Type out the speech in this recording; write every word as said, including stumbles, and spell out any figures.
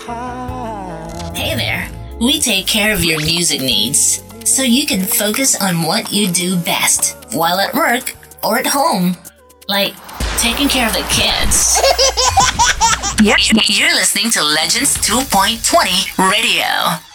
Hey there. We take care of your music needs so you can focus on what you do best while at work or at home, like taking care of the kids. You're, you're listening to Legends two point twenty Radio.